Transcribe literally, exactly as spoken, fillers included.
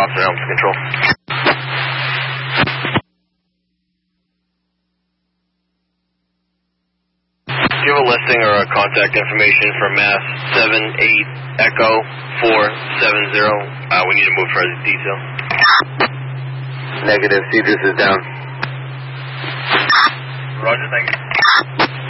Boston Elms Control. Do you have a listing or a contact information for Mass seven eight Echo four seven zero? Uh, we need to move further detail. Negative, Cedrus is down. Roger, thank you.